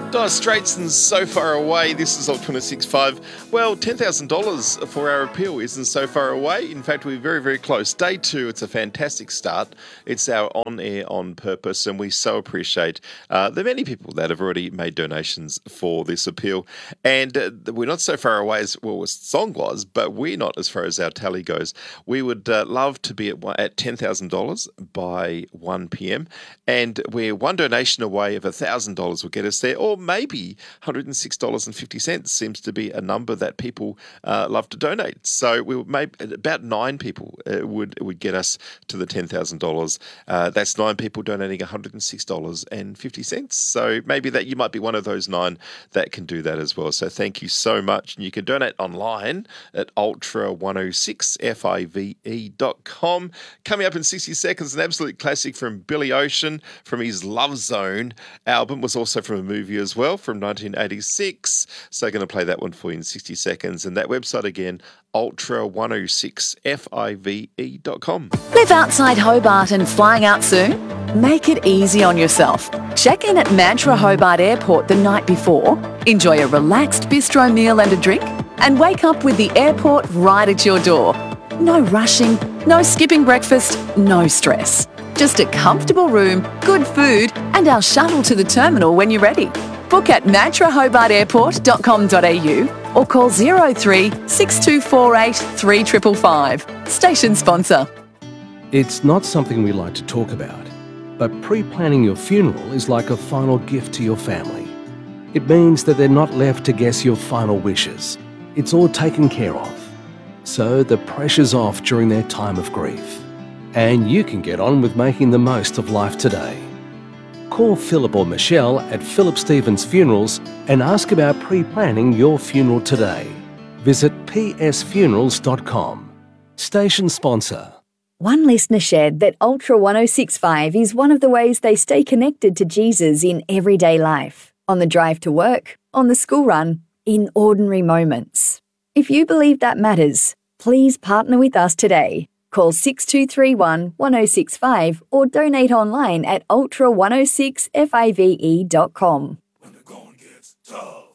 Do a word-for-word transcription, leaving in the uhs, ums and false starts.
Dire Straits and So Far Away. This is Alt twenty-six point five. Well, ten thousand dollars for our appeal isn't so far away. In fact, we're very, very close. Day two, it's a fantastic start. It's our on-air on purpose, and we so appreciate uh, the many people that have already made donations for this appeal. And uh, we're not so far away as well as the song was, but we're not as far as our tally goes. We would uh, love to be at, at ten thousand dollars by one p.m. And we're one donation away of one thousand dollars will get us there, or maybe one hundred six dollars and fifty cents seems to be a number that people uh, love to donate. So we maybe about nine people uh, would would get us to the ten thousand dollars. Uh, that's nine people donating one hundred six dollars and fifty cents. So maybe that you might be one of those nine that can do that as well. So thank you so much. And you can donate online at ultra one oh six five e dot com. Coming up in sixty seconds, an absolute classic from Billy Ocean from his Love Zone album, was also from a movie as well from nineteen eighty-six. So I'm going to play that one for you in sixty seconds. And that website again, ultra one oh six five e dot com. Live outside Hobart and flying out soon? Make it easy on yourself. Check in at Mantra Hobart Airport the night before, enjoy a relaxed bistro meal and a drink, and wake up with the airport right at your door. No rushing, no skipping breakfast, no stress. Just a comfortable room, good food, and our shuttle to the terminal when you're ready. Book at mantra hobart airport dot com dot a u or call zero three six two four eight three five five five. Station sponsor. It's not something we like to talk about, but pre-planning your funeral is like a final gift to your family. It means that they're not left to guess your final wishes. It's all taken care of. So the pressure's off during their time of grief. And you can get on with making the most of life today. Call Philip or Michelle at Philip Stevens Funerals and ask about pre-planning your funeral today. Visit p s funerals dot com. Station sponsor. One listener shared that Ultra one oh six point five is one of the ways they stay connected to Jesus in everyday life, on the drive to work, on the school run, in ordinary moments. If you believe that matters, please partner with us today. Call six two three one, one oh six five or donate online at ultra one oh six five e dot com. When the going gets tough.